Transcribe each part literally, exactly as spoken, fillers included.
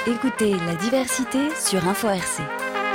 Écoutez la diversité sur Info R C.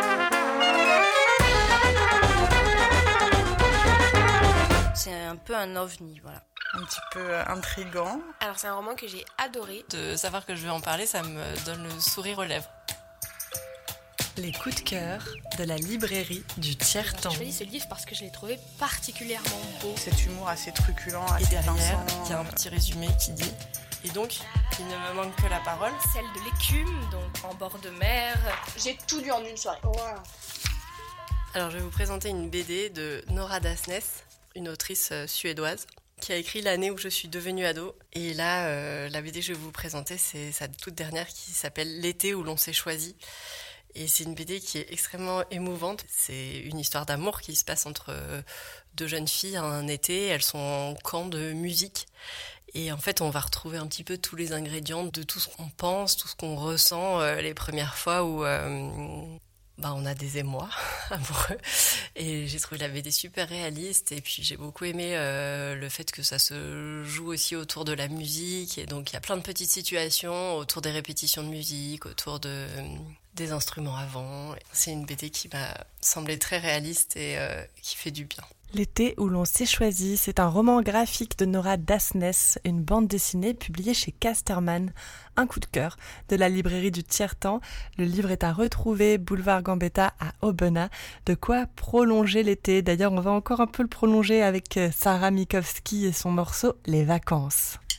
C'est un peu un ovni, voilà. Un petit peu intriguant. Alors c'est un roman que j'ai adoré. De savoir que je vais en parler, ça me donne le sourire aux lèvres. Les coups de cœur de la librairie du Tiers-Temps. J'ai choisi ce livre parce que je l'ai trouvé particulièrement beau. Cet humour assez truculent, Et assez derrière, pinçant. il y a un petit résumé qui dit « Et donc, il ne me manque que la parole. Celle de l'écume, donc en bord de mer. J'ai tout lu en une soirée. Wow. » Alors, je vais vous présenter une B D de Nora Dassness, une autrice suédoise, qui a écrit l'année où je suis devenue ado. Et là, euh, la B D que je vais vous présenter, c'est sa toute dernière qui s'appelle « L'été où l'on s'est choisi ». Et c'est une B D qui est extrêmement émouvante. C'est une histoire d'amour qui se passe entre deux jeunes filles un été. Elles sont en camp de musique. Et en fait, on va retrouver un petit peu tous les ingrédients de tout ce qu'on pense, tout ce qu'on ressent euh, les premières fois où euh, bah, on a des émois amoureux. Et j'ai trouvé la B D super réaliste. Et puis j'ai beaucoup aimé euh, le fait que ça se joue aussi autour de la musique. Et donc il y a plein de petites situations autour des répétitions de musique, autour de... des instruments avant. C'est une B D qui m'a semblé très réaliste et euh, qui fait du bien. L'été où l'on s'est choisi, c'est un roman graphique de Nora Dassness, une bande dessinée publiée chez Casterman. Un coup de cœur de la librairie du Tiers-Temps. Le livre est à retrouver boulevard Gambetta à Aubenas. De quoi prolonger l'été. D'ailleurs, on va encore un peu le prolonger avec Sarah Mikowski et son morceau Les Vacances.